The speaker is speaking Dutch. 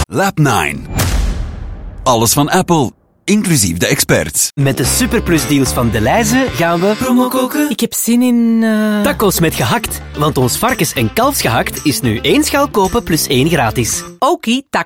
Lab 9. Alles van Apple, inclusief de experts. Met de superplusdeals van Delhaize gaan we promo koken. Ik heb zin in... Tacos met gehakt. Want ons varkens- en kalfsgehakt is nu 1 schaal kopen plus 1 gratis. Okie, tacos.